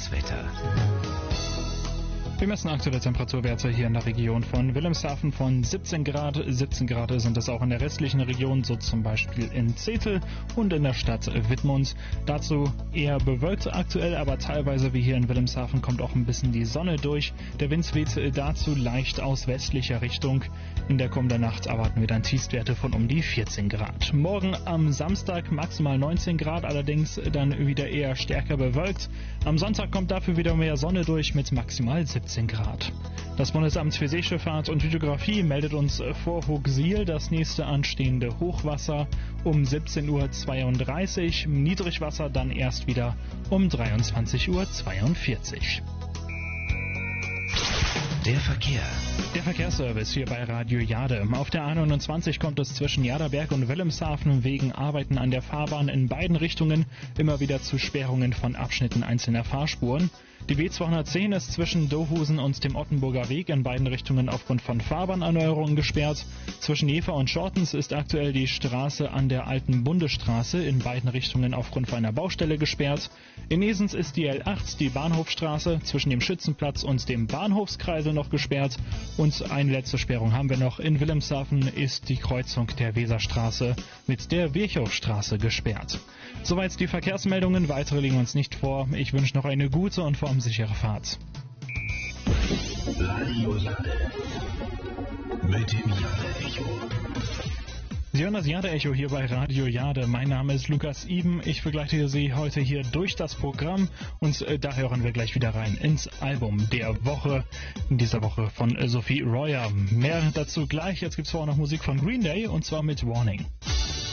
das Wetter. Wir messen aktuelle Temperaturwerte hier in der Region von Wilhelmshaven von 17 Grad. 17 Grad sind es auch in der restlichen Region, so zum Beispiel in Zetel und in der Stadt Wittmund. Dazu eher bewölkt aktuell, aber teilweise wie hier in Wilhelmshaven kommt auch ein bisschen die Sonne durch. Der Wind weht dazu leicht aus westlicher Richtung. In der kommenden Nacht erwarten wir dann Tiefstwerte von um die 14 Grad. Morgen am Samstag maximal 19 Grad, allerdings dann wieder eher stärker bewölkt. Am Sonntag kommt dafür wieder mehr Sonne durch mit maximal 17 Grad. Das Bundesamt für Seeschifffahrt und Hydrographie meldet uns vor Hochsiel das nächste anstehende Hochwasser um 17:32 Uhr. Niedrigwasser dann erst wieder um 23:42 Uhr. Der Verkehr. Der Verkehrsservice hier bei Radio Jade. Auf der A29 kommt es zwischen Jaderberg und Wilhelmshaven wegen Arbeiten an der Fahrbahn in beiden Richtungen immer wieder zu Sperrungen von Abschnitten einzelner Fahrspuren. Die B210 ist zwischen Dohusen und dem Ottenburger Weg in beiden Richtungen aufgrund von Fahrbahnerneuerungen gesperrt. Zwischen Jever und Schortens ist aktuell die Straße an der alten Bundesstraße in beiden Richtungen aufgrund von einer Baustelle gesperrt. In Esens ist die L8, die Bahnhofstraße, zwischen dem Schützenplatz und dem Bahnhofskreisel noch gesperrt. Und eine letzte Sperrung haben wir noch. In Wilhelmshaven ist die Kreuzung der Weserstraße mit der Virchowstraße gesperrt. Soweit die Verkehrsmeldungen. Weitere liegen uns nicht vor. Ich wünsche noch eine gute und formsichere Fahrt. Radio Jade. Mit dem Jade-Echo. Sie hören das Jade-Echo hier bei Radio Jade. Mein Name ist Lukas Iben. Ich begleite Sie heute hier durch das Programm und da hören wir gleich wieder rein ins Album der Woche. In dieser Woche von Sophie Royer. Mehr dazu gleich. Jetzt gibt's vorher noch Musik von Green Day und zwar mit Warning.